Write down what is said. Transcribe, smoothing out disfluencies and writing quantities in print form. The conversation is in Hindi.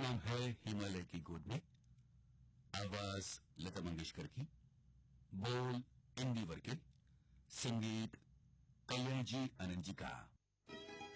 प्रोग्राम है हिमालय की गोद में। आवाज लता मंगेशकर की, बोल इंदिवर के, संगीत कल्याण जी आनंद जी का।